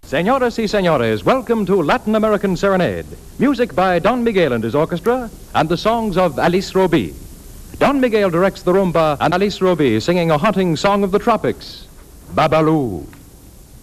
Señoras y señores, welcome to Latin American Serenade. Music by Don Miguel and his orchestra, and the songs of Alice Roby. Don Miguel directs the rumba, and Alice Roby singing a haunting song of the tropics, Babalu.